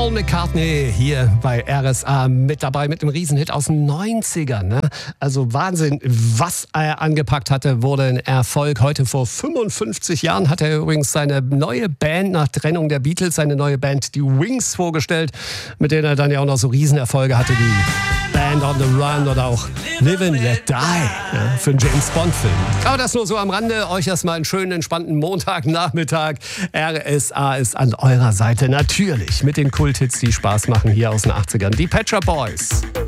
Paul McCartney hier bei RSA mit dabei mit einem Riesenhit aus den 90ern. Ne? Also Wahnsinn, was er angepackt hatte, wurde ein Erfolg. Heute vor 55 Jahren hat er übrigens seine neue Band nach Trennung der Beatles, seine neue Band, die Wings, vorgestellt, mit denen er dann ja auch noch so Riesenerfolge hatte wie Band on the Run oder auch Live and Let Die, ja, für einen James-Bond-Film. Aber das nur so am Rande. Euch erstmal einen schönen, entspannten Montagnachmittag. RSA ist an eurer Seite. Natürlich mit den Kulthits, die Spaß machen hier aus den 80ern. Die Pet Shop Boys.